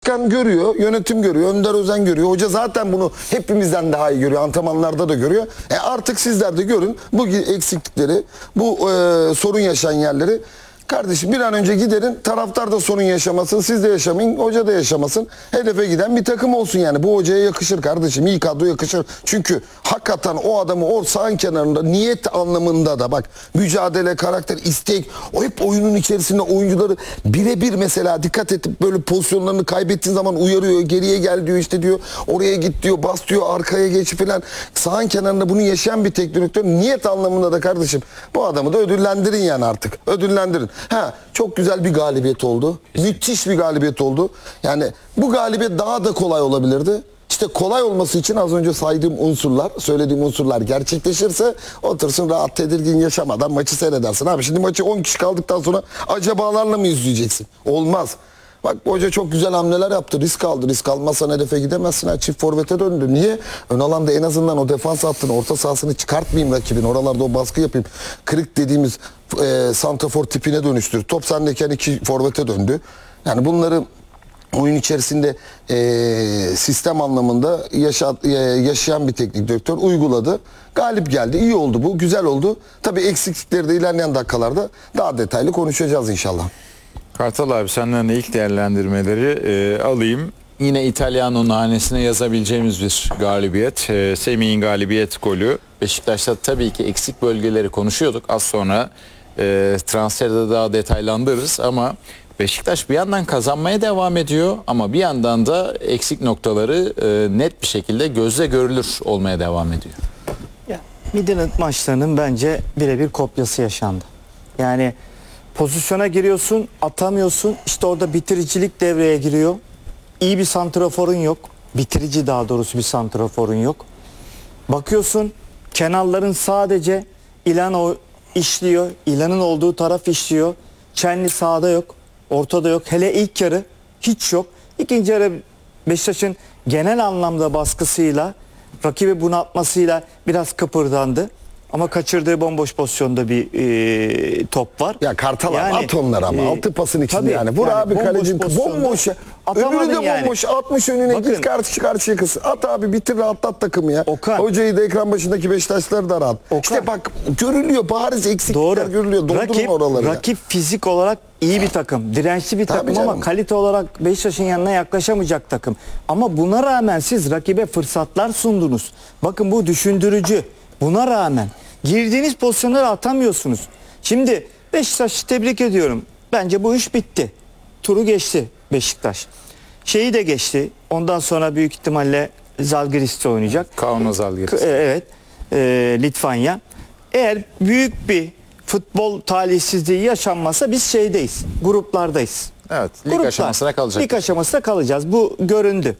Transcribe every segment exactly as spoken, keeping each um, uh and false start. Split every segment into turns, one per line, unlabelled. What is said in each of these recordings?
başkan görüyor, yönetim görüyor, Önder Özen görüyor. Hoca zaten bunu hepimizden daha iyi görüyor. Antrenmanlarda da görüyor. E artık sizler de görün bu eksiklikleri, bu e, sorun yaşayan yerleri. Kardeşim bir an önce giderin, taraftar da sorun yaşamasın, siz de yaşamayın, hoca da yaşamasın. Hedefe giden bir takım olsun yani. Bu hocaya yakışır kardeşim, iyi kadro yakışır. Çünkü hakikaten o adamı o sahanın kenarında niyet anlamında da bak mücadele, karakter, istek, o hep oyunun içerisinde oyuncuları birebir mesela dikkat edip böyle pozisyonlarını kaybettiğin zaman uyarıyor, geriye gel diyor işte diyor, oraya git diyor, bas diyor, arkaya geç falan. Sahanın kenarında bunu yaşayan bir teknik direktör niyet anlamında da kardeşim bu adamı da ödüllendirin yani artık. Ödüllendirin. Ha, çok güzel bir galibiyet oldu. Müthiş bir galibiyet oldu. Yani bu galibiyet daha da kolay olabilirdi. İşte kolay olması için az önce saydığım unsurlar, söylediğim unsurlar gerçekleşirse otursun rahat tedirgin yaşamadan maçı seyredersin. Abi şimdi maçı on kişi kaldıktan sonra acabalarla mı izleyeceksin? Olmaz. Bak hoca çok güzel hamleler yaptı. Risk aldı. Risk almazsan hedefe gidemezsin. Ha, çift forvete döndü. Niye? Ön alanda en azından o defans hattını, orta sahasını çıkartmayayım rakibin. Oralarda o baskı yapayım. Kırık dediğimiz e, santrafor tipine dönüştür. Top sendeyken iki forvete döndü. Yani bunları oyun içerisinde e, sistem anlamında yaşa, e, yaşayan bir teknik direktör uyguladı. Galip geldi. İyi oldu bu. Güzel oldu. Tabii eksiklikleri de ilerleyen dakikalarda daha detaylı konuşacağız inşallah.
Kartal abi senden de ilk değerlendirmeleri e, alayım. Yine İtalyano'nun hanesine yazabileceğimiz bir galibiyet. E, Semih'in galibiyet golü. Beşiktaş'ta tabii ki eksik bölgeleri konuşuyorduk. Az sonra e, transferde daha detaylandırırız ama Beşiktaş bir yandan kazanmaya devam ediyor ama bir yandan da eksik noktaları e, net bir şekilde gözle görülür olmaya devam ediyor.
Ya, Midland maçlarının bence birebir kopyası yaşandı. Yani pozisyona giriyorsun, atamıyorsun. İşte orada bitiricilik devreye giriyor. İyi bir santraforun yok. Bitirici daha doğrusu bir santraforun yok. Bakıyorsun kenarların sadece İlhan o işliyor. İlhan'ın olduğu taraf işliyor. Çenli sağda yok. Ortada yok. Hele ilk yarı hiç yok. İkinci yarı Beşiktaş'ın genel anlamda baskısıyla, rakibi bunaltmasıyla biraz kıpırdandı. Ama kaçırdığı bomboş pozisyonda bir e, top var.
Ya Kartal
yani,
abi at onları ama.
E,
Altı pasın içinde
tabii,
yani. Vur
yani
abi kalecinin bomboş. Öbürü de
yani.
bomboş. Atmış önüne
Bakın,
git karşı karşıya kız. At abi bitir rahatlat takımı ya.
Okan.
Hocayı da ekran başındaki Beşiktaşları da rahat.
Okan.
İşte bak görülüyor bariz eksiklikler
doğru.
görülüyor. Doldurun
Rakip,
oraları.
rakip fizik olarak iyi bir takım. Dirençli bir
Tabii
takım
canım.
ama kalite olarak Beşiktaş'ın yanına yaklaşamayacak takım. Ama buna rağmen siz rakibe fırsatlar sundunuz. Bakın bu düşündürücü. Buna rağmen girdiğiniz pozisyonları atamıyorsunuz. Şimdi Beşiktaş'ı tebrik ediyorum. Bence bu iş bitti. Turu geçti Beşiktaş. Şeyi de geçti. Ondan sonra büyük ihtimalle Zalgiris'te oynayacak.
Kaunas Zalgiris.
Evet. E, Litvanya. Eğer büyük bir futbol talihsizliği yaşanmasa biz şeydeyiz. Gruplardayız.
Evet. Lig
Gruplar.
aşamasına kalacak.
Lig aşamasında kalacağız. Bu göründü.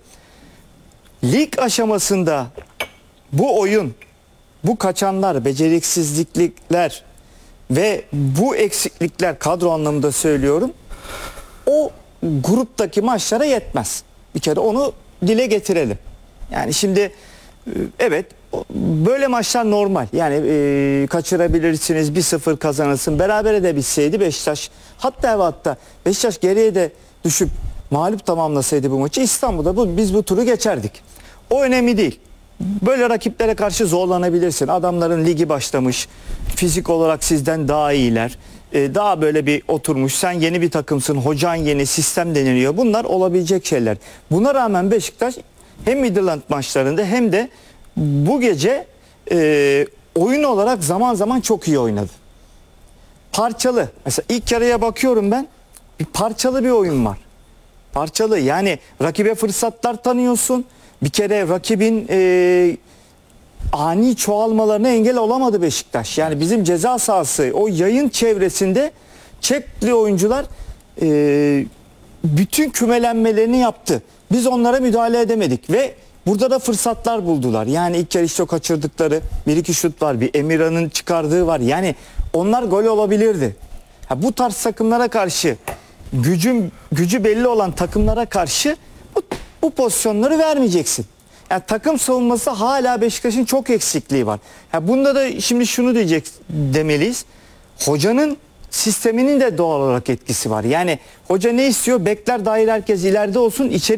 Lig aşamasında bu oyun, bu kaçanlar, beceriksizlikler ve bu eksiklikler kadro anlamında söylüyorum. O gruptaki maçlara yetmez. Bir kere onu dile getirelim. Yani şimdi evet böyle maçlar normal. Yani e, kaçırabilirsiniz, bir sıfır kazanırsın. Berabere de bitseydi Beşiktaş hatta ve hatta Beşiktaş geriye de düşüp mağlup tamamlasaydı bu maçı İstanbul'da bu, biz bu turu geçerdik. O önemli değil. Böyle rakiplere karşı zorlanabilirsin. Adamların ligi başlamış. Fizik olarak sizden daha iyiler. Ee, daha böyle bir oturmuş. Sen yeni bir takımsın. Hocan yeni. Sistem deniliyor. Bunlar olabilecek şeyler. Buna rağmen Beşiktaş hem Midland maçlarında hem de bu gece e, oyun olarak zaman zaman çok iyi oynadı. Parçalı. Mesela ilk yarıya bakıyorum ben. Bir parçalı bir oyun var. Parçalı. Yani rakibe fırsatlar tanıyorsun. Bir kere rakibin e, ani çoğalmalarına engel olamadı Beşiktaş. Yani bizim ceza sahası o yayın çevresinde Çekli oyuncular e, bütün kümelenmelerini yaptı. Biz onlara müdahale edemedik ve burada da fırsatlar buldular. Yani ilk kere işte o kaçırdıkları bir iki şut var. Bir Emirhan'ın çıkardığı var. Yani onlar gol olabilirdi. Ha, bu tarz takımlara karşı gücün gücü belli olan takımlara karşı bu, bu pozisyonları vermeyeceksin. Yani takım savunması hala Beşiktaş'ın çok eksikliği var. Ya bunda da şimdi şunu diyecek demeliyiz. Hocanın sisteminin de doğal olarak etkisi var. Yani hoca ne istiyor? Bekler dahil herkes ileride olsun. İçeri